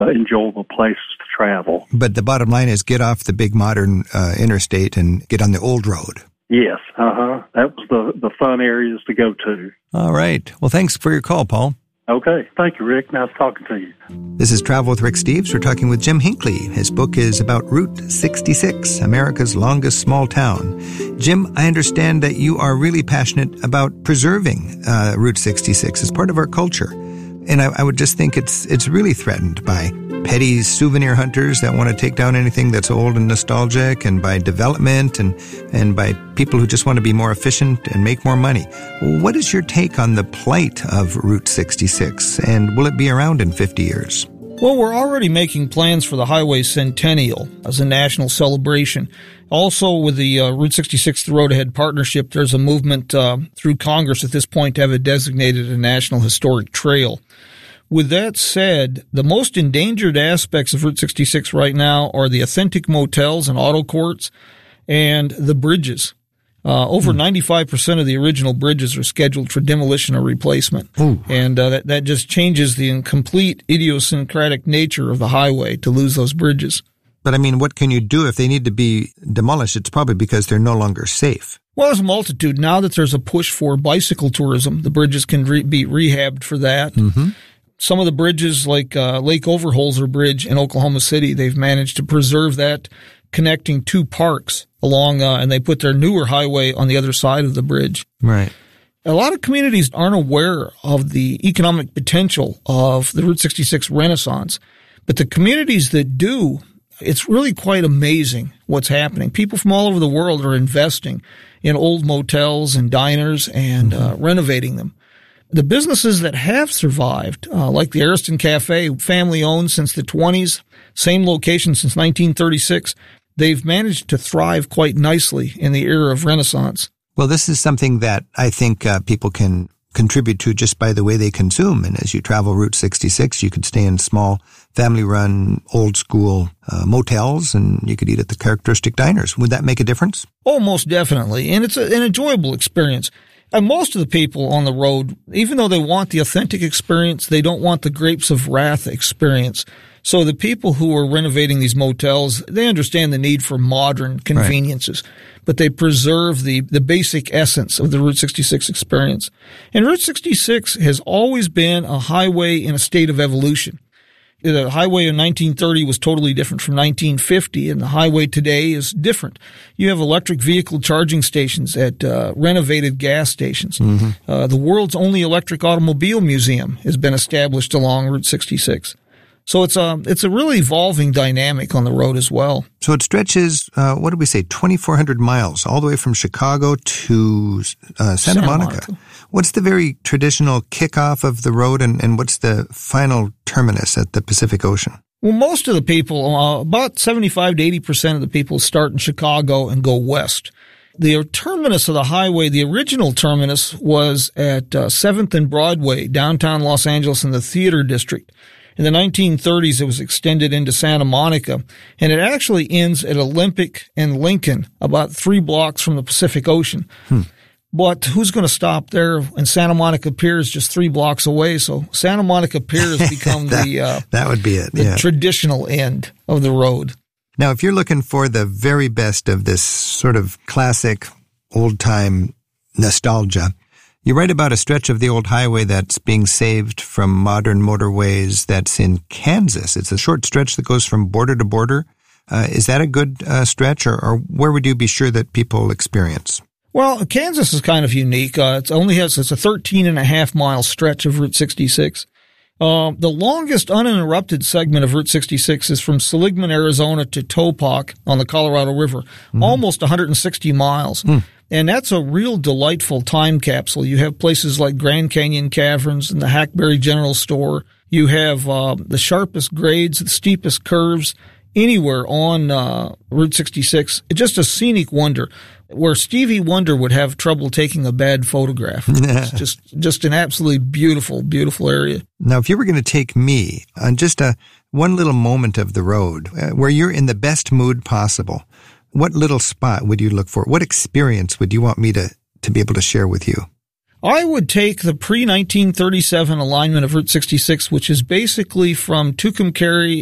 enjoyable places to travel. But the bottom line is get off the big modern interstate and get on the old road. Yes, that was the fun areas to go to. All right. Well, thanks for your call, Paul. Okay. Thank you, Rick. Nice talking to you. This is Travel with Rick Steves. We're talking with Jim Hinckley. His book is about Route 66, America's longest small town. Jim, I understand that you are really passionate about preserving Route 66 as part of our culture. And I would just think it's really threatened by petty souvenir hunters that want to take down anything that's old and nostalgic, and by development and by people who just want to be more efficient and make more money. What is your take on the plight of Route 66, and will it be around in 50 years? Well, we're already making plans for the Highway Centennial as a national celebration. Also, with the Route 66 The Road Ahead Partnership, there's a movement through Congress at this point to have it designated a National Historic Trail. With that said, the most endangered aspects of Route 66 right now are the authentic motels and auto courts and the bridges. Over 95% of the original bridges are scheduled for demolition or replacement. Ooh. And that just changes the complete idiosyncratic nature of the highway to lose those bridges. But I mean, what can you do if they need to be demolished? It's probably because they're no longer safe. Well, there's a multitude. Now that there's a push for bicycle tourism, the bridges can be rehabbed for that. Mm-hmm. Some of the bridges, like Lake Overholser Bridge in Oklahoma City, they've managed to preserve that, connecting two parks along, and they put their newer highway on the other side of the bridge. Right. A lot of communities aren't aware of the economic potential of the Route 66 Renaissance, but the communities that do, it's really quite amazing what's happening. People from all over the world are investing in old motels and diners and renovating them. The businesses that have survived, like the Ariston Cafe, family-owned since the 20s, same location since 1936, they've managed to thrive quite nicely in the era of Renaissance. Well, this is something that I think people can contribute to just by the way they consume. And as you travel Route 66, you could stay in small, family-run, old-school motels, and you could eat at the characteristic diners. Would that make a difference? Oh, most definitely. And it's an enjoyable experience. And most of the people on the road, even though they want the authentic experience, they don't want the Grapes of Wrath experience. So the people who are renovating these motels, they understand the need for modern conveniences, but they preserve the basic essence of the Route 66 experience. And Route 66 has always been a highway in a state of evolution. The highway in 1930 was totally different from 1950, and the highway today is different. You have electric vehicle charging stations at renovated gas stations. Mm-hmm. The world's only electric automobile museum has been established along Route 66. So it's a really evolving dynamic on the road as well. So it stretches, 2,400 miles all the way from Chicago to Santa Monica. What's the very traditional kickoff of the road, and what's the final terminus at the Pacific Ocean? Well, most of the people, about 75 to 80% of the people start in Chicago and go west. The terminus of the highway, the original terminus, was at 7th and Broadway, downtown Los Angeles in the Theater District. In the 1930s, it was extended into Santa Monica, and it actually ends at Olympic and Lincoln, about 3 blocks from the Pacific Ocean. But who's going to stop there? And Santa Monica Pier is just 3 blocks away, so Santa Monica Pier has become that would be it. The traditional end of the road. Now, if you're looking for the very best of this sort of classic old-time nostalgia, you write about a stretch of the old highway that's being saved from modern motorways that's in Kansas. It's a short stretch that goes from border to border. Is that a good stretch, or where would you be sure that people experience? Well, Kansas is kind of unique. It's a 13.5-mile stretch of Route 66. The longest uninterrupted segment of Route 66 is from Seligman, Arizona to Topak on the Colorado River, almost 160 miles. And that's a real delightful time capsule. You have places like Grand Canyon Caverns and the Hackberry General Store. You have the sharpest grades, the steepest curves anywhere on Route 66. It's just a scenic wonder where Stevie Wonder would have trouble taking a bad photograph. It's just an absolutely beautiful, beautiful area. Now, if you were going to take me on just one little moment of the road where you're in the best mood possible, what little spot would you look for? What experience would you want me to be able to share with you? I would take the pre-1937 alignment of Route 66, which is basically from Tucumcari